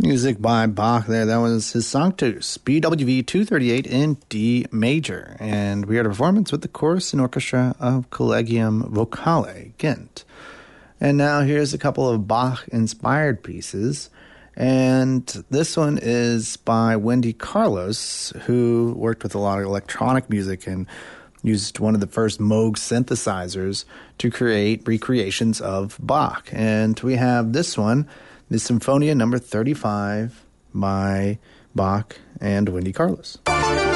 Music by Bach there. That was his Sanctus, BWV 238 in D major. And we had a performance with the chorus and orchestra of Collegium Vocale, Ghent. And now here's a couple of Bach-inspired pieces. And this one is by Wendy Carlos, who worked with a lot of electronic music and used one of the first Moog synthesizers to create recreations of Bach. And we have this one, the Symphonia number 35 by Bach and Wendy Carlos.